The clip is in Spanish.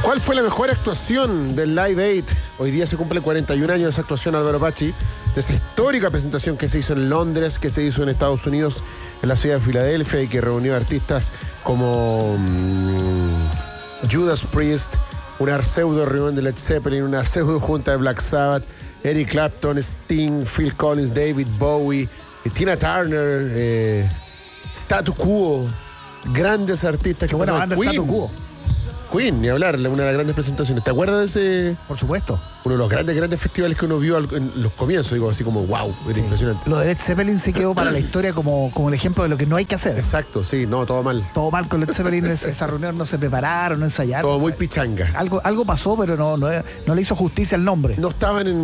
¿Cuál fue la mejor actuación del Live Aid? Hoy día se cumple 41 años de esa actuación, Álvaro Pachi, de esa histórica presentación que se hizo en Londres, que se hizo en Estados Unidos, en la ciudad de Filadelfia, y que reunió artistas como Judas Priest, una pseudo reunión de Led Zeppelin, una pseudo junta de Black Sabbath, Eric Clapton, Sting, Phil Collins, David Bowie, Tina Turner, Statu Quo, grandes artistas. Qué buena banda, Statu Quo. Queen, ni hablar, una de las grandes presentaciones. ¿Te acuerdas de ese? Por supuesto. Uno de los grandes festivales que uno vio en los comienzos, digo, así como wow, era impresionante. Lo de Led Zeppelin se quedó para la historia como el ejemplo de lo que no hay que hacer. Exacto, sí, no, todo mal. Todo mal con Led Zeppelin, esa reunión no se prepararon, no ensayaron. Todo muy pichanga. Algo pasó, pero no le hizo justicia al nombre. No estaban en